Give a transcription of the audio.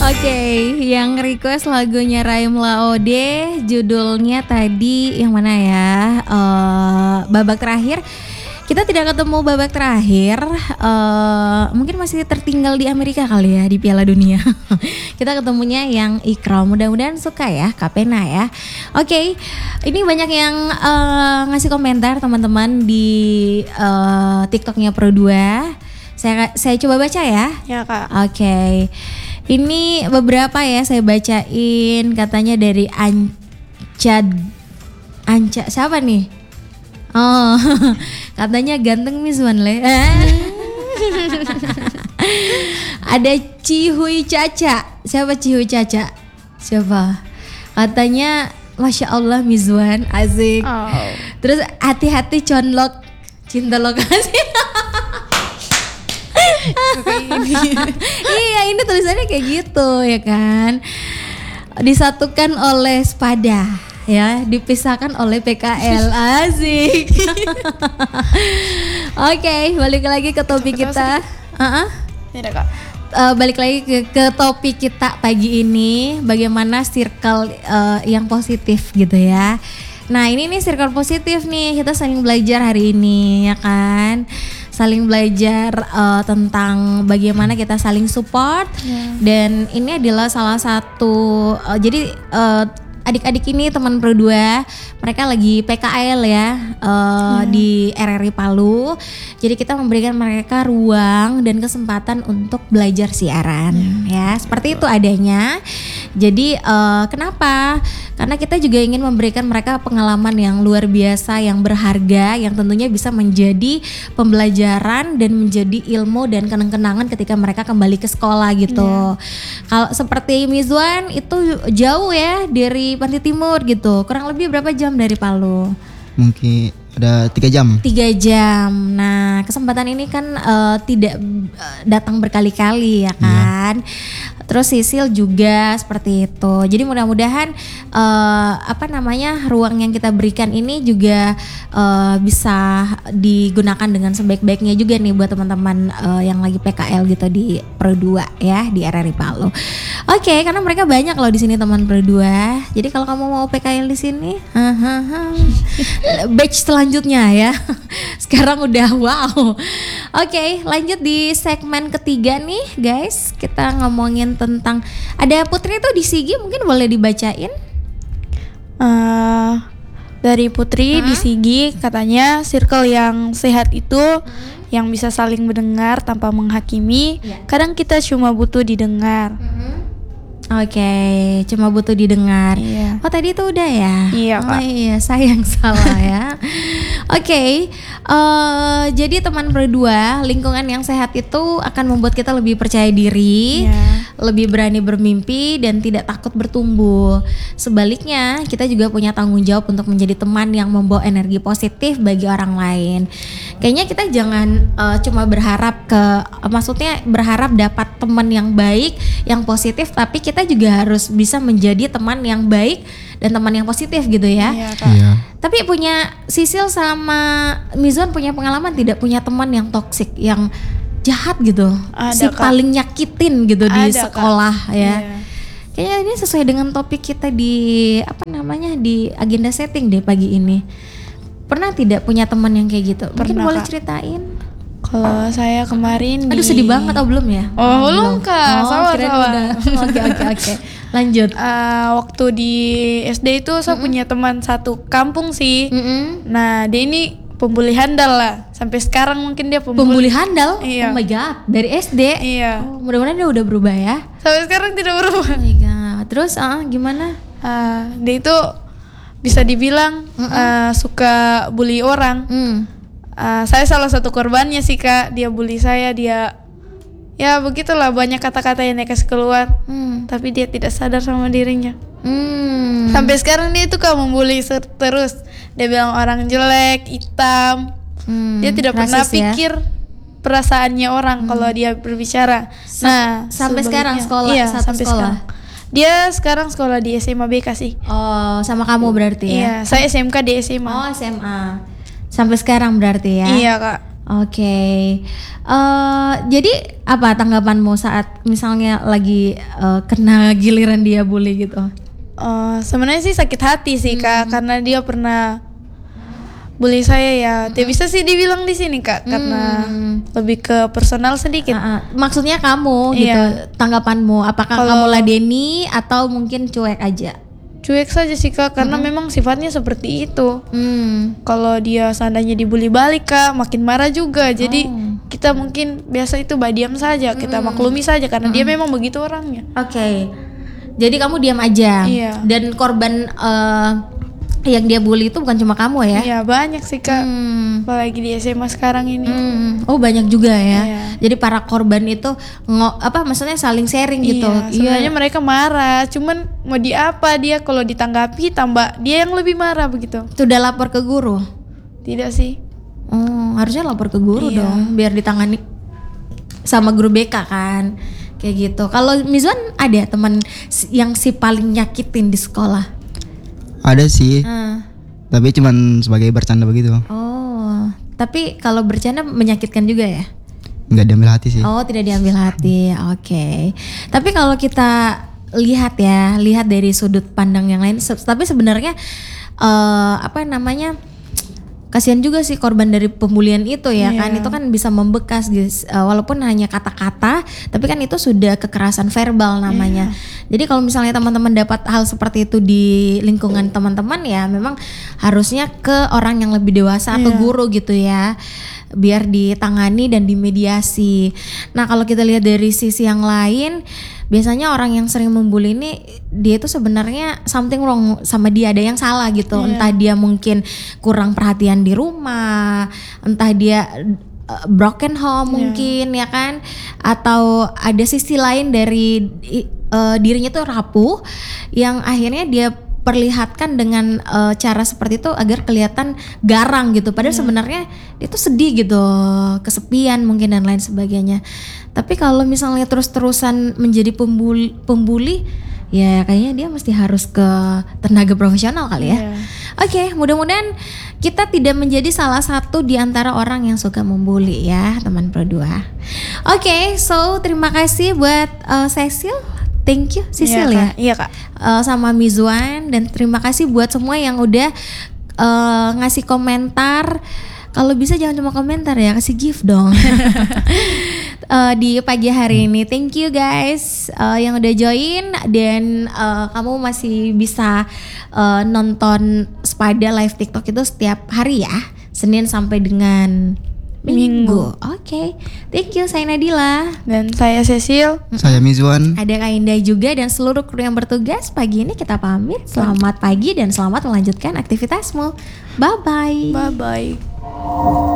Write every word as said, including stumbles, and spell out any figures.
Oke, yang request lagunya Raim Laode, judulnya tadi yang mana ya? Uh, babak terakhir. Kita tidak ketemu babak terakhir, uh, mungkin masih tertinggal di Amerika kali ya, di Piala Dunia. Kita ketemunya yang Ikram, mudah-mudahan suka ya, Kapena ya. Oke, ini banyak yang uh, ngasih komentar teman-teman di uh, TikToknya Pro dua. Saya saya coba baca ya. Ya kak. Oke, ini beberapa ya saya bacain, katanya dari Anca, Anca siapa nih? Oh, katanya ganteng Miswan le. Ada Cihui Caca. Siapa Cihui Caca? Siapa? Katanya Masya Allah Miswan, asik. Oh. Terus hati-hati conlok, cinta lokasi. Iya, ini tulisannya kayak gitu ya kan. Disatukan oleh sepada, ya, dipisahkan oleh P K L, asik. Oke, okay, balik lagi ke topik kita. Uh-uh. Tidak kak. Uh, balik lagi ke, ke topik kita pagi ini, bagaimana circle uh, yang positif gitu ya. Nah ini nih circle positif nih, kita saling belajar hari ini ya kan. Saling belajar uh, tentang bagaimana kita saling support, yeah. Dan ini adalah salah satu uh, jadi uh, adik-adik ini teman Pro dua, mereka lagi P K L ya uh, yeah. Di R R I Palu. Jadi kita memberikan mereka ruang dan kesempatan untuk belajar siaran, yeah. Ya seperti itu adanya. Jadi uh, kenapa? Karena kita juga ingin memberikan mereka pengalaman yang luar biasa, yang berharga, yang tentunya bisa menjadi pembelajaran dan menjadi ilmu dan kenang-kenangan ketika mereka kembali ke sekolah gitu. Yeah. Kalau seperti Mizwan itu jauh ya dari Pantai Timur gitu, kurang lebih berapa jam dari Palu? Mungkin ada tiga jam. Tiga jam. Nah kesempatan ini kan uh, tidak uh, datang berkali-kali ya kan. Yeah. Terus Sisil juga seperti itu. Jadi mudah-mudahan uh, apa namanya ruang yang kita berikan ini juga uh, bisa digunakan dengan sebaik-baiknya juga nih buat teman-teman uh, yang lagi P K L gitu di Pro dua ya, di R R I Palu. Oke, okay, karena mereka banyak loh di sini teman Pro dua. Jadi kalau kamu mau P K L di sini, batch selanjutnya ya. Sekarang udah wow. Oke, okay, lanjut di segmen ketiga nih guys. Kita ngomongin tentang ada Putri tuh di Sigi, mungkin boleh dibacain. Uh, dari Putri huh? Di Sigi katanya circle yang sehat itu hmm. yang bisa saling mendengar tanpa menghakimi. Yeah. Kadang kita cuma butuh didengar. Hmm. Oke, okay, cuma butuh didengar. Iya. Oh tadi itu udah ya? Iya oh, Kak. Iya, sayang salah ya. Oke, okay, uh, jadi teman Pro dua, lingkungan yang sehat itu akan membuat kita lebih percaya diri, yeah. Lebih berani bermimpi dan tidak takut bertumbuh. Sebaliknya, kita juga punya tanggung jawab untuk menjadi teman yang membawa energi positif bagi orang lain. Kayaknya kita jangan uh, cuma berharap ke, uh, maksudnya berharap dapat teman yang baik, yang positif, tapi kita juga harus bisa menjadi teman yang baik dan teman yang positif gitu ya. Iya, Kak. Iya. Tapi punya Sisil sama Mizwan punya pengalaman tidak punya teman yang toksik, yang jahat gitu, ada, si Kak. paling nyakitin gitu di Ada, sekolah Kak. ya. Iya. Kayaknya ini sesuai dengan topik kita di apa namanya di agenda setting deh pagi ini. Pernah tidak punya teman yang kayak gitu? Mungkin Pernah, boleh Kak. Ceritain. Kalau saya kemarin Aduh di... sedih banget, oh belum ya? Oh, belum Kak, oh, sama-sama. Oke oke oke. Lanjut. Uh, waktu di S D itu saya mm-hmm. punya teman satu kampung sih. Mm-hmm. Nah dia ini pembuli handal lah. Sampai sekarang mungkin dia pembuli. Pembuli handal? Iya. Oh my god, dari S D? Iya. Oh, mudah-mudahan dia udah berubah ya. Sampai sekarang tidak berubah. Oh my god. Terus uh, gimana? Uh, dia itu bisa dibilang mm-hmm. uh, suka bully orang. Mm. Uh, saya salah satu korbannya sih Kak. Dia bully saya, dia ya begitulah banyak kata-kata yang dia kasih keluar. Hmm. Tapi dia tidak sadar sama dirinya. Hmm. Sampai sekarang dia itu Kak membuli terus. Dia bilang orang jelek, hitam. Hmm. Dia tidak Rasis pernah ya? pikir perasaannya orang hmm. kalau dia berbicara. Sa- nah sampai sekarang sekolah, iya, satu sampai sekolah. Sekarang. Dia sekarang sekolah di S M A B K sih. Oh, sama kamu berarti ya? Iya, saya S M K di S M A. Oh, S M A. Sampai sekarang berarti ya? Iya Kak. Oke, Eh, jadi apa tanggapanmu saat misalnya lagi eh, kena giliran dia bully gitu? Eh, sebenarnya sih sakit hati sih kak, karena dia pernah bully saya ya. Tidak bisa sih dibilang di sini kak, karena lebih ke personal sedikit. Ah, ah. Maksudnya kamu gitu, Iya. tanggapanmu? Apakah Kalau- kamu ladeni atau mungkin cuek aja? Cuek saja sih kak, karena memang sifatnya seperti itu. Hmm. Kalau dia seandainya dibully balik kak, makin marah juga. Jadi Oh. kita mungkin biasa itu badiam saja, kita maklumi saja karena dia memang begitu orangnya. Oke. Jadi kamu diam aja. Iya. Dan korban eh, yang dia bully itu bukan cuma kamu ya? Iya banyak sih kak, Hmm. apalagi di S M A sekarang ini. Hmm. Oh banyak juga ya. Iya. Jadi para korban itu ngo- apa maksudnya saling sharing gitu. Iya, sebenarnya mereka marah, cuman mau di apa dia kalau ditanggapi tambah dia yang lebih marah begitu. Sudah lapor ke guru? Tidak sih. Oh, harusnya lapor ke guru Iya. dong, biar ditangani sama guru B K kan. Kayak gitu. Kalau Mizwan ada teman si- yang si paling nyakitin di sekolah? Ada sih, Ah. tapi cuman sebagai bercanda begitu. Oh, tapi kalau bercanda menyakitkan juga ya? Nggak diambil hati sih. Oh, tidak diambil hati. Oke. Tapi kalau kita lihat ya, lihat dari sudut pandang yang lain. Se- tapi sebenarnya eh, apa namanya? Kasihan juga sih korban dari pembulian itu ya Iya. kan. Itu kan bisa membekas guys. Eh, walaupun hanya kata-kata, tapi kan itu sudah kekerasan verbal namanya. Jadi kalau misalnya teman-teman dapat hal seperti itu di lingkungan teman-teman ya, memang harusnya ke orang yang lebih dewasa atau Iya. guru gitu ya, biar ditangani dan dimediasi. Nah kalau kita lihat dari sisi yang lain, biasanya orang yang sering membuli ini dia itu sebenarnya something wrong sama dia, ada yang salah gitu. Iya. Entah dia mungkin kurang perhatian di rumah, entah dia uh, broken home Iya. mungkin ya kan, atau ada sisi lain dari i- uh, dirinya tuh rapuh yang akhirnya dia perlihatkan dengan uh, cara seperti itu agar kelihatan garang gitu. Padahal sebenarnya dia tuh sedih gitu, kesepian mungkin dan lain sebagainya. Tapi kalau misalnya terus-terusan menjadi pembuli, pembuli ya kayaknya dia mesti harus ke tenaga profesional kali ya. Iya. Oke, mudah-mudahan kita tidak menjadi salah satu di antara orang yang suka membuli ya, teman Pro dua. Oke, so terima kasih buat uh, Cecil. Thank you Cecil ya. Iya, Kak. Iya kak. Uh, sama Mizwan, dan terima kasih buat semua yang udah uh, ngasih komentar. Kalau bisa jangan cuma komentar ya, kasih gift dong. Uh, di pagi hari ini. Thank you guys uh, yang udah join, dan uh, kamu masih bisa uh, nonton Spada live TikTok itu setiap hari ya, Senin sampai dengan Minggu. Oke, thank you. Saya Nadila. Dan saya Cecil. Saya Mizwan. Ada Kak Indah juga dan seluruh kru yang bertugas. Pagi ini kita pamit. Selamat pagi dan selamat melanjutkan aktivitasmu. Bye bye. Bye bye.